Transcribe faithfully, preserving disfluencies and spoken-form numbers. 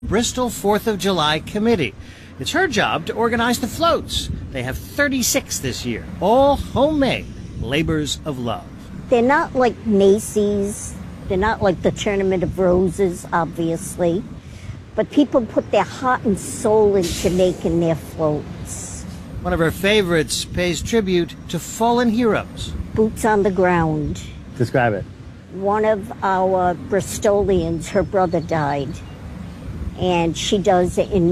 Bristol fourth of July Committee. It's her job to organize the floats. They have thirty-six this year, all homemade labors of love. They're not like Macy's. They're not like the Tournament of Roses, obviously. But people put their heart and soul into making their floats. One of her favorites pays tribute to fallen heroes. Boots on the ground. Describe it. One of our Bristolians, her brother died. And she does it in